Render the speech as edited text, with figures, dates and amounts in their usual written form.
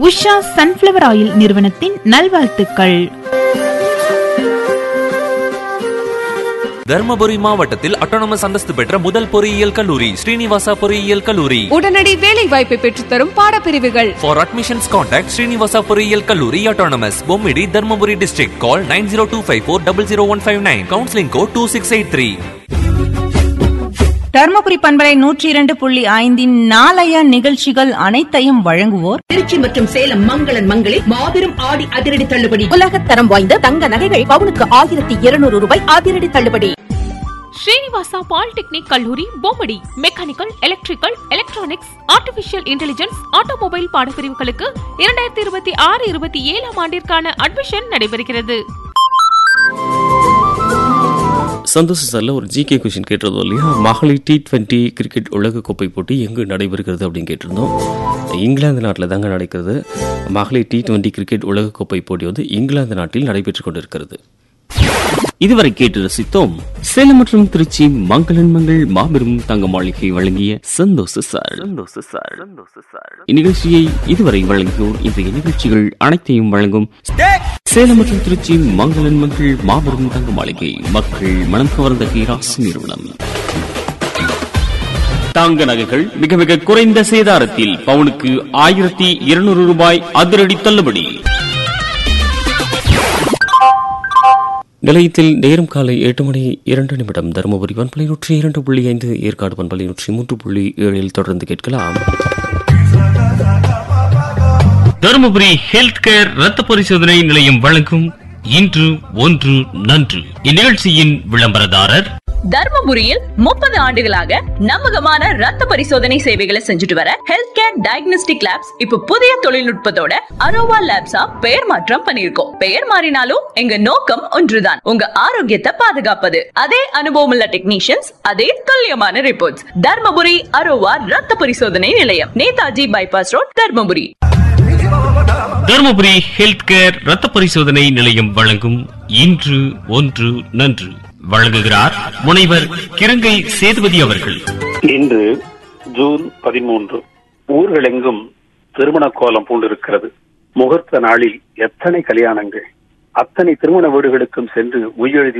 Usha sunflower oil நிறுவனத்தின் நல்வாழ்த்துக்கள். தர்மபுரி மாவட்டத்தில் அட்டானமஸ் அந்தஸ்து பெற்ற முதல் பொறியியல் கல்லூரி ஸ்ரீனிவாசா பொறியியல் கல்லூரி. உடனடி வேலை வாய்ப்பை பெற்றுத்தரும் பாடப்பிரிவுகள். For admissions contact ஸ்ரீனிவாசா பொறியியல் கல்லூரி autonomous Bommidi Dharmapuri district. Call 9025400159. Counseling code 2683. Dharmapuri பண்பலை 102.5 நாளைய நிகழ்ச்சிகள் அனைத்தையும் வழங்குவோர் திருச்சி மற்றும் சேலம் மங்களன் மங்களில் மாபெரும் ஆடி அதிரடி தள்ளுபடி. உலகத்தரம் வாய்ந்த தங்க நகைகள் பவுனுக்கு 1200 ரூபாய் அதிரடி தள்ளுபடி. ஸ்ரீனிவாசா பாலிடெக்னிக் கல்லூரி Bommidi mechanical, electrical, electronics, artificial intelligence, automobile பாடப்பிரிவுகளுக்கு 2026-27 ஆண்டிற்கான அட்மிஷன் நடைபெறுகிறது. சந்தோஷ் சார்ல ஒரு ஜிகே கொஸ்டின் கேட்டிருந்தோம் இல்லையா? மகளிர் T20 கிரிக்கெட் உலகக்கோப்பை போட்டி எங்கு நடைபெறுகிறது அப்படின்னு கேட்டிருந்தோம். இங்கிலாந்து நாட்டில் தாங்க நடக்கிறது. மகளிர் T20 கிரிக்கெட் உலகக்கோப்பை போட்டி வந்து இங்கிலாந்து நாட்டில் நடைபெற்றுக் கொண்டிருக்கிறது. இதுவரை கேட்டு ரசித்தோம் சேலம் மற்றும் திருச்சி மங்களன் மங்கள் மாபெரும் தங்க மாளிகை வழங்கிய சந்தோஷ் சார். இந்நிகழ்ச்சியை இதுவரை வழங்கியோர் இன்றைய நிகழ்ச்சிகள் அனைத்தையும் வழங்கும் சேலம் மற்றும் திருச்சி மங்களன் மங்கள் மாபெரும் தங்க மாளிகை, மக்கள் மனம் கவர்ந்த கைராசி நிறுவனம். தங்க நகைகள் மிக மிக குறைந்த சேதாரத்தில் பவுனுக்கு 1200 ரூபாய் அதிரடி தள்ளுபடி. நிலையத்தில் நேரம் காலை 8:02 தருமபுரி பண்பலை 102.5, ஏற்காடு பண்பலை 103.7 தொடர்ந்து கேட்கலாம். தருமபுரி ஹெல்த் கேர் ரத்த பரிசோதனை நிலையம் வழங்கும் இன்று ஒன்று நன்று. இந்நிகழ்ச்சியின் விளம்பரதாரர் தர்மபுரியில் 30 ஆண்டுகளாக நம்பகமான ரத்த பரிசோதனை சேவைகளை செஞ்சுட்டு வர ஹெல்த் கேர் டயக்னோஸ்டிக் லேப்ஸ் இப்ப புதிய தொழில்நுட்பத்தோட அரோவா லேப்ஸா பெயர் மாற்றம் பண்ணிருக்கோம். பெயர் மாறினாலும் எங்க நோக்கம் ஒன்றுதான், உங்க ஆரோக்கியத்தை பாதுகாப்பது. அதே அனுபவமுள்ள டெக்னீஷியன்ஸ், அதே துல்லியமான ரிப்போர்ட்ஸ். தர்மபுரி அரோவா ரத்த பரிசோதனை நிலையம், Netaji bypass road, Dharmapuri. Dharmapuri health care ரத்த பரிசோதனை நிலையம் வழங்கும் இன்று ஒன்று நன்று. வழங்குகிறார் முனைவர் கிருங்கை சேதுபதி அவர்கள். இன்று ஜூன் 13. ஊர்களெங்கும் திருமண கோலம் பூண்டிருக்கிறது. முகூர்த்த நாளில் எத்தனை கல்யாணங்கள்! அத்தனை திருமண வீடுகளுக்கும் சென்று உயிரெழுதி